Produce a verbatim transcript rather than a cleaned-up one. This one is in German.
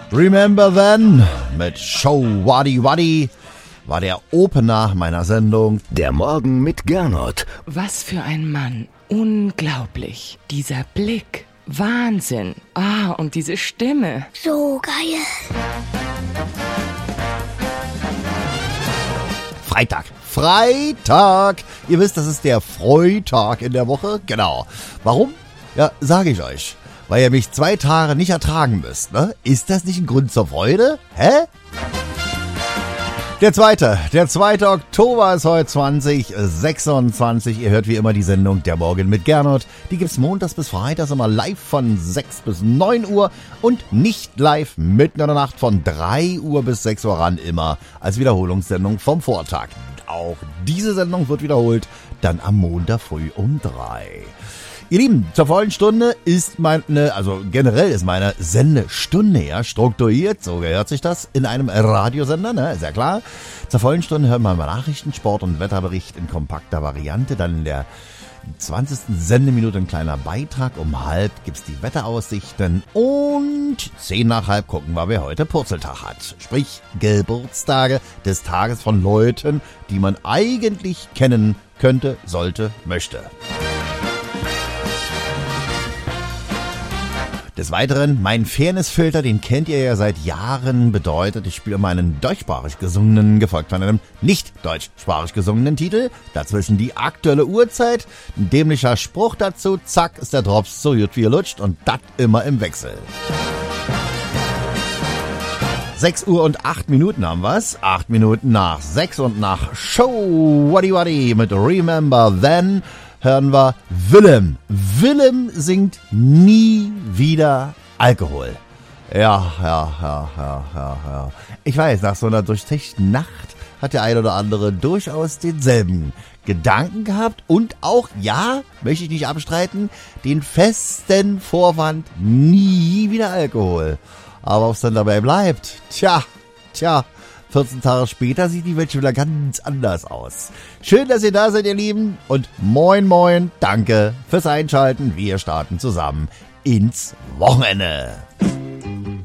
Remember Then mit Show Waddy Waddy war der Opener meiner Sendung Der Morgen mit Gernot. Was für ein Mann. Unglaublich. Dieser Blick. Wahnsinn. Ah, und diese Stimme. So geil. Freitag. Freitag. Ihr wisst, das ist der Freitag in der Woche. Genau. Warum? Ja, sage ich euch. Weil ihr mich zwei Tage nicht ertragen müsst, ne? Ist das nicht ein Grund zur Freude? Hä? Der zweite, der zweite Oktober ist heute zwanzig sechsundzwanzig. Ihr hört wie immer die Sendung Der Morgen mit Gernot. Die gibt's montags bis freitags immer live von sechs bis neun Uhr und nicht live mitten in der Nacht von drei Uhr bis sechs Uhr ran, immer als Wiederholungssendung vom Vortag. Auch diese Sendung wird wiederholt, dann am Montag früh um drei. Ihr Lieben, zur vollen Stunde ist meine, also generell ist meine Sendestunde ja strukturiert, so gehört sich das in einem Radiosender, ne, ist ja klar. Zur vollen Stunde hören wir mal Nachrichten, Sport und Wetterbericht in kompakter Variante, dann in der zwanzigsten Sendeminute ein kleiner Beitrag, um halb gibt's die Wetteraussichten und zehn nach halb gucken wir, wer heute Purzeltag hat. Sprich, Geburtstage des Tages von Leuten, die man eigentlich kennen könnte, sollte, möchte. Des Weiteren, mein Fairnessfilter, den kennt ihr ja seit Jahren, bedeutet, ich spiele meinen deutschsprachig gesungenen, gefolgt von einem nicht deutschsprachig gesungenen Titel, dazwischen die aktuelle Uhrzeit, ein dämlicher Spruch dazu, zack, ist der Drops so gut wie er lutscht und das immer im Wechsel. sechs Uhr und acht Minuten haben wir's, acht Minuten nach sechs und nach Show Waddy Waddy mit Remember Then hören wir Willem. Willem singt nie wieder Alkohol. Ja, ja, ja, ja, ja, ja. Ich weiß, nach so einer durchzechten Nacht hat der ein oder andere durchaus denselben Gedanken gehabt und auch, ja, möchte ich nicht abstreiten, den festen Vorwand, nie wieder Alkohol. Aber ob es dann dabei bleibt, tja, tja, vierzehn Tage später sieht die Welt schon wieder ganz anders aus. Schön, dass ihr da seid, ihr Lieben. Und moin, moin. Danke fürs Einschalten. Wir starten zusammen ins Wochenende.